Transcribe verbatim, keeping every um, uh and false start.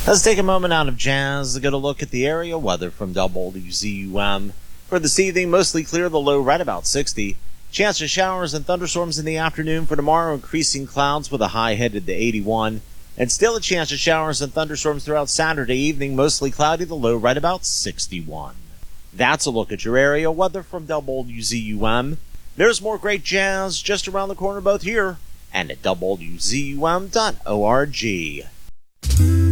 Let's take a moment out of jazz to get a look at the area weather from W Z U M. For this evening, mostly clear, the low right about sixty. Chance of showers and thunderstorms in the afternoon. For tomorrow, increasing clouds with a high headed to eighty-one. And still a chance of showers and thunderstorms throughout Saturday evening, mostly cloudy, the low right about sixty-one. That's a look at your area weather from W Z U M. There's more great jazz just around the corner both here and at W Z U M dot org.